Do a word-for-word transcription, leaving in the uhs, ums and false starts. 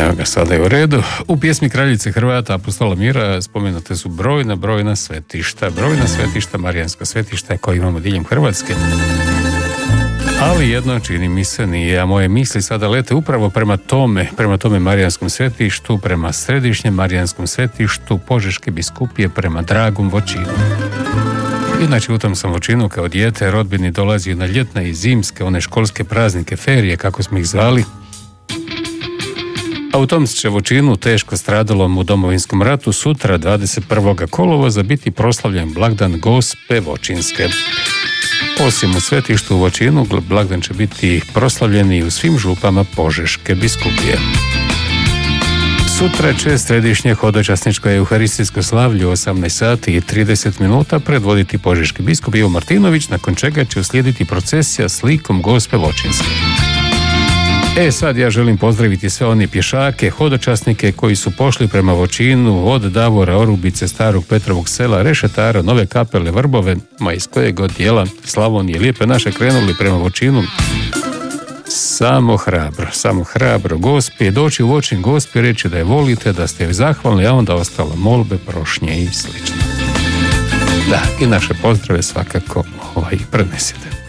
Evo ga, sada je u redu. U pjesmi Kraljice Hrvata Apostola Mira spomenute su brojna, brojna svetišta. Brojna svetišta, marijanska svetišta koje imamo diljem Hrvatske. Ali jedno čini mi se nije, a moje misli sada lete upravo prema tome, prema tome marijanskom svetištu, prema središnjem marijanskom svetištu Požeške biskupije, prema dragom Voćinu. Inače, u tom sam Voćinu kao dijete rodbini dolazio na ljetne i zimske, one školske praznike, ferije, kako smo ih zvali. A u tom će Voćinu, teško stradalom u Domovinskom ratu, sutra dvadeset prvog kolovoza biti proslavljen blagdan Gospe Voćinske. Osim u svetištu u Voćinu, blagdan će biti proslavljen i u svim župama Požeške biskupije. Sutra će središnje hodočasničko euharistijsko slavlje u osamnaest sati i trideset minuta predvoditi požeški biskup Ivo Martinović, nakon čega će uslijediti procesija s likom Gospe Voćinske. E sad ja želim pozdraviti sve one pješake, hodočasnike koji su pošli prema Voćinu od Davora, Orubice, Starog Petrovog sela, Rešetara, Nove Kapele, Vrbove, ma iz kojeg god dijela Slavonije lijepe naše krenuli prema Voćinu. Samo hrabro, samo hrabro Gospi, doći u Voćin Gospi, reći da je volite, da ste joj zahvalni, a onda ostalo molbe, prošnje i slično. Da, i naše pozdrave svakako ovaj prenesite.